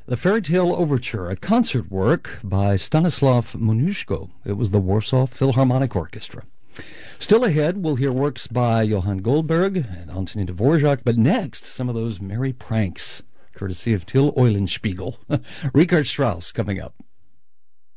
The Fairy Tale Overture, a concert work by Stanislav Moniuszko. It was the Warsaw Philharmonic Orchestra. Still ahead, we'll hear works by Johann Goldberg and Antonin Dvorak, but next, some of those merry pranks, courtesy of Till Eulenspiegel. Richard Strauss coming up.